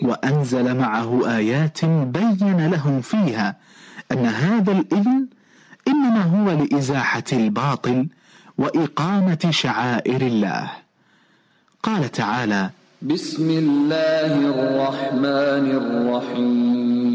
وأنزل معه آيات بين لهم فيها أن هذا الإذن إنما هو لإزاحة الباطل وإقامة شعائر الله. قال تعالى: بسم الله الرحمن الرحيم